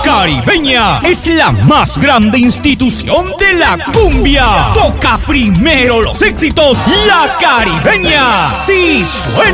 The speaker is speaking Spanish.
Caribeña es la más grande institución de la cumbia. Toca primero los éxitos La Caribeña. Sí, suena.